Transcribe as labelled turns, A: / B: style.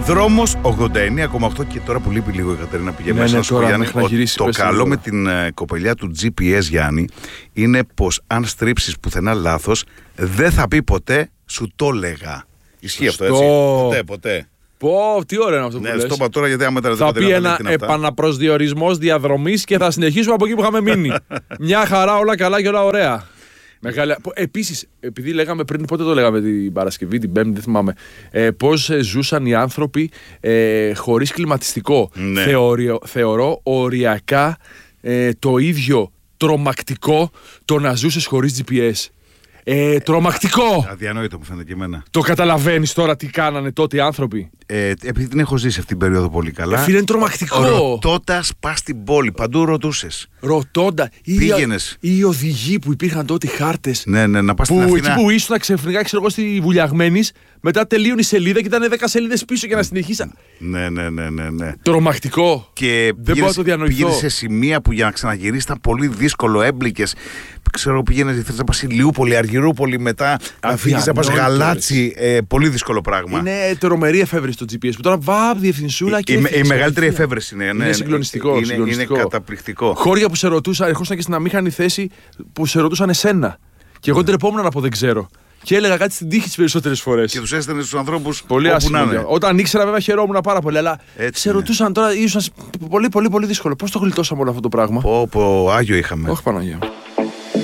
A: Δρόμος 89,8 και τώρα που λείπει λίγο η Κατερίνα πηγαίνει μέσα στο Γιάννη. Το καλό με την κοπελιά του GPS, Γιάννη, είναι πως αν στρίψεις πουθενά λάθος, δεν θα πει ποτέ σου το έλεγα. Ισχύει αυτό, έτσι? Ποτέ.
B: Πω, τι ωραίο είναι αυτό που
A: λες.
B: λες.
A: Στο είπα τώρα γιατί άμα ήταν
B: θα πει ένα επαναπροσδιορισμός διαδρομής και θα συνεχίσουμε από εκεί που είχαμε μείνει. Μια χαρά, όλα καλά και όλα ωραία. Επίσης, επειδή λέγαμε πριν, πότε το λέγαμε την Παρασκευή, την Πέμπτη, δεν θυμάμαι, πώς ζούσαν οι άνθρωποι χωρίς κλιματιστικό.
A: Ναι.
B: Θεωρώ οριακά το ίδιο τρομακτικό το να ζούσες χωρίς GPS. Τρομακτικό!
A: Αδιανόητο μου φαίνεται και εμένα.
B: Το καταλαβαίνεις τώρα τι κάνανε τότε οι άνθρωποι?
A: Επειδή την έχω ζήσει αυτήν την περίοδο πολύ καλά.
B: Φίλε, είναι τρομακτικό.
A: Ρωτώντας πας στην πόλη, παντού ρωτούσες.
B: Ρωτώντα.
A: Πήγαινες.
B: Ή οι οδηγοί που υπήρχαν τότε, οι χάρτες.
A: Ναι, να πας στην Αθήνα.
B: Εκεί που ήσουν ξαφνικά, ξέρω εγώ, στη Βουλιαγμένης, μετά τελείωνε η σελίδα και ήταν 10 σελίδες πίσω για να συνεχίσει.
A: Ναι.
B: Τρομακτικό.
A: Και
B: δεν μπορώ να το διανοηθώ.
A: Πήγαινες σε σημεία που για να ξαναγυρίσεις ήταν πολύ δύσκολο, έμπληκες. Ξέρω, πήγαινες να πας Ηλιούπολη, Αργυρούπολη, μετά να φύγεις να πας Γαλάτσι. Πολύ δύσκολο πράγμα.
B: Είναι τρομερή εφεύρεση στο GPS που τώρα βάβει διευθυνσούλα και.
A: Η μεγαλύτερη εφεύρεση είναι.
B: Είναι συγκλονιστικό.
A: Είναι καταπληκτικό.
B: Χώρια που σε ρωτούσαν, ερχόσαν και στην αμήχανη θέση που σε ρωτούσαν εσένα. Και εγώ τρεπόμουν να πω δεν ξέρω. Και έλεγα κάτι στην τύχη τις περισσότερες φορές.
A: Και τους έστελνε στους ανθρώπους
B: πολύ
A: όπου να είναι.
B: Όταν ήξερα, βέβαια, χαιρόμουν πάρα πολύ. Αλλά
A: έτσι
B: σε ρωτούσαν τώρα, ήσουν πολύ δύσκολο. Πώς το γλιτώσαμε όλο αυτό το πράγμα?
A: Άγιο είχαμε.
B: Όχι, Παναγία.